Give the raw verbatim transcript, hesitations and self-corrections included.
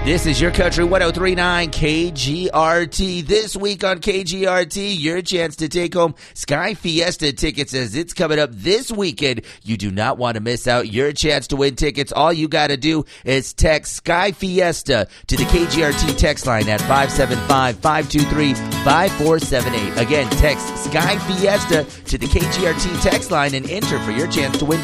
This is your country one oh three point nine K G R T. This week on K G R T, your chance to take home Sky Fiesta tickets as it's coming up this weekend. You do not want to miss out your chance to win tickets. All you got to do is text Sky Fiesta to the K G R T text line at five seven five, five two three, five four seven eight. Again, text Sky Fiesta to the K G R T text line and enter for your chance to win